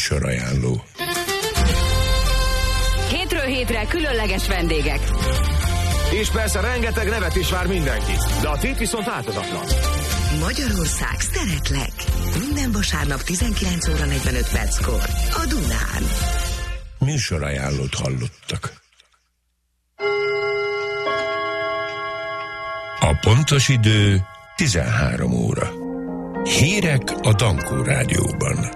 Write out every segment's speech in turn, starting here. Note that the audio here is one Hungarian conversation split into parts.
Műsorajánló. Hétről hétre különleges vendégek. És persze rengeteg nevet is vár mindenki, de a tét viszont változatlan. Magyarország, szeretlek! Minden vasárnap 19 óra 45 perckor a Dunán. Műsorajánlót hallottak. A pontos idő 13 óra. Hírek a Dankó Rádióban.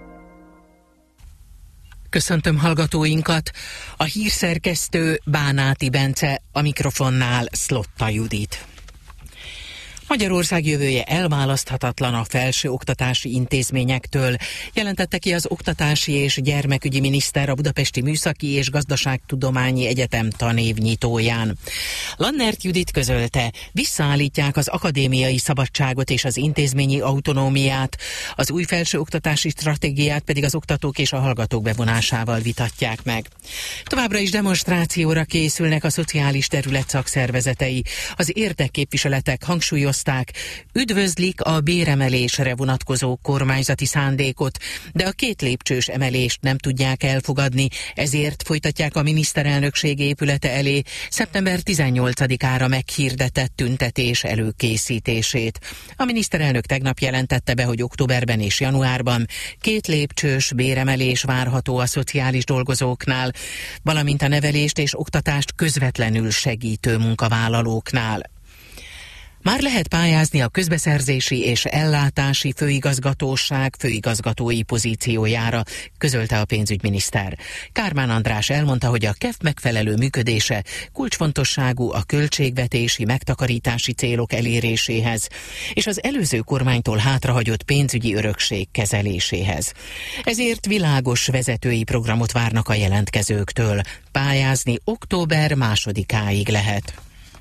Köszöntöm hallgatóinkat. A hírszerkesztő Bánáti Bence, a mikrofonnál Szlotta Judit. Magyarország jövője elválaszthatatlan a felsőoktatási intézményektől, jelentette ki az Oktatási és Gyermekügyi Miniszter a Budapesti Műszaki és Gazdaságtudományi Egyetem tanévnyitóján. Lannert Judit közölte, visszaállítják az akadémiai szabadságot és az intézményi autonómiát, az új felsőoktatási stratégiát pedig az oktatók és a hallgatók bevonásával vitatják meg. Továbbra is demonstrációra készülnek a szociális terület szakszervezetei. Az érdekképviseletek hangsúlyozták, üdvözlik a béremelésre vonatkozó kormányzati szándékot, de a 2 lépcsős emelést nem tudják elfogadni, ezért folytatják a miniszterelnökség épülete elé szeptember 18-ára meghirdetett tüntetés előkészítését. A miniszterelnök tegnap jelentette be, hogy októberben és januárban 2 lépcsős béremelés várható a szociális dolgozóknál, valamint a nevelést és oktatást közvetlenül segítő munkavállalóknál. Már lehet pályázni a közbeszerzési és ellátási főigazgatóság főigazgatói pozíciójára, közölte a pénzügyminiszter. Kármán András elmondta, hogy a KEF megfelelő működése kulcsfontosságú a költségvetési, megtakarítási célok eléréséhez, és az előző kormánytól hátrahagyott pénzügyi örökség kezeléséhez. Ezért világos vezetői programot várnak a jelentkezőktől. Pályázni október 2-áig lehet.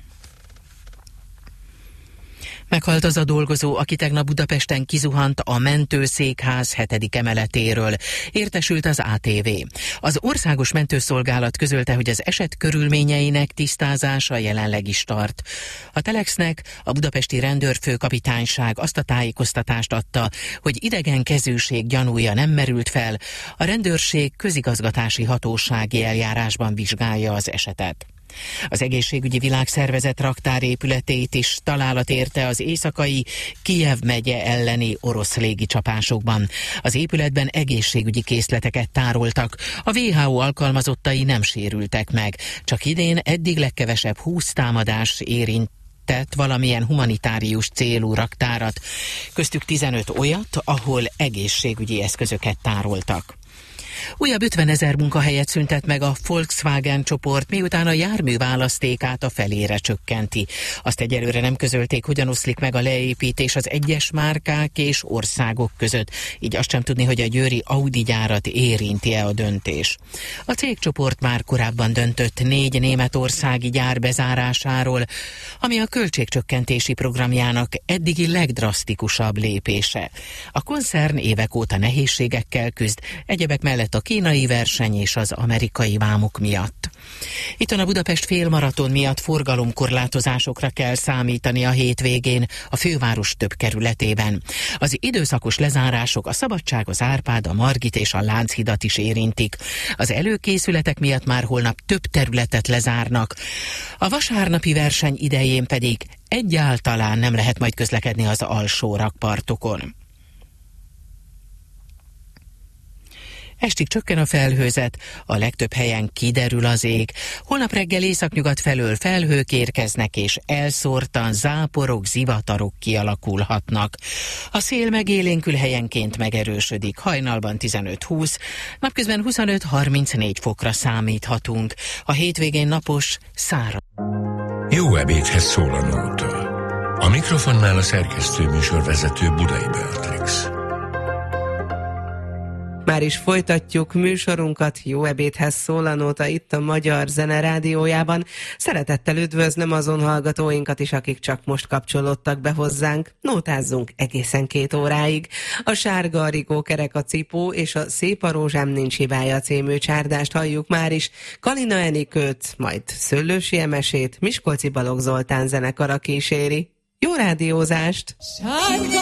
Meghalt az a dolgozó, aki tegnap Budapesten kizuhant a mentőszékház 7. emeletéről, értesült az ATV. Az Országos Mentőszolgálat közölte, hogy az eset körülményeinek tisztázása jelenleg is tart. A Telexnek a budapesti rendőrfőkapitányság azt a tájékoztatást adta, hogy idegen kezűség gyanúja nem merült fel, a rendőrség közigazgatási hatósági eljárásban vizsgálja az esetet. Az Egészségügyi Világszervezet raktárépületét is találat érte az éjszakai Kijev megye elleni orosz légicsapásokban. Az épületben egészségügyi készleteket tároltak. A WHO alkalmazottai nem sérültek meg. Csak idén eddig legkevesebb 20 támadás érintett valamilyen humanitárius célú raktárat, köztük 15 olyat, ahol egészségügyi eszközöket tároltak. Újabb 50 000 munkahelyet szüntet meg a Volkswagen csoport, miután a jármű választékát a felére csökkenti. Azt egyelőre nem közölték, hogyan oszlik meg a leépítés az egyes márkák és országok között, így azt sem tudni, hogy a győri Audi gyárat érinti-e a döntés. A cégcsoport már korábban döntött 4 németországi gyár bezárásáról, ami a költségcsökkentési programjának eddigi legdrasztikusabb lépése. A koncern évek óta nehézségekkel küzd, egyebek mellett a kínai verseny és az amerikai vámok miatt. Itthon a Budapest félmaraton miatt forgalomkorlátozásokra kell számítani a hétvégén a főváros több kerületében. Az időszakos lezárások a Szabadság, az Árpád, a Margit és a Lánchidat is érintik. Az előkészületek miatt már holnap több területet lezárnak. A vasárnapi verseny idején pedig egyáltalán nem lehet majd közlekedni az alsó rakpartokon. Estig csökken a felhőzet, a legtöbb helyen kiderül az ég. Holnap reggel északnyugat felől felhők érkeznek, és elszórtan záporok, zivatarok kialakulhatnak. A szél megélénkül, helyenként megerősödik, hajnalban 15-20, napközben 25-34 fokra számíthatunk. A hétvégén napos, száraz. Jó ebédhez szól a nóta. A mikrofonnál a szerkesztő műsorvezető Budai Beatrix. Már is folytatjuk műsorunkat, jó ebédhez szól a nóta itt a Magyar Zene Rádiójában. Szeretettel üdvözlöm azon hallgatóinkat is, akik csak most kapcsolódtak be hozzánk. Nótázzunk egészen 2 óráig. A Sárga a rigó, kerek a cipó és a Szép a rózsám nincs hibája című csárdást halljuk már is. Kalina Enikőt, majd Szöllősi Emesét Miskolci Balogh Zoltán zenekara kíséri. Jó rádiózást! Sárga